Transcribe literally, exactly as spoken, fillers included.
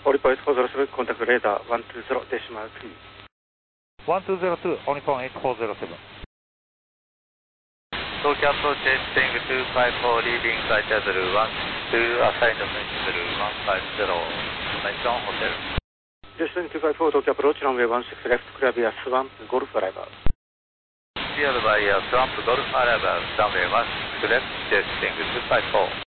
Oripo eight four zero seven, contact radar one two zero decimal two. one two zero two, Onipon eight four zero seven. Tokyo approach testing two five four, leaving flight level one two, assigned level one five zero, Mention Hotel. Destin two five four, Tokyo approach, runway one six left, clear via Swamp, Golf arrival. Cleared by Swamp, Golf arrival, runway one six left, testing two five four.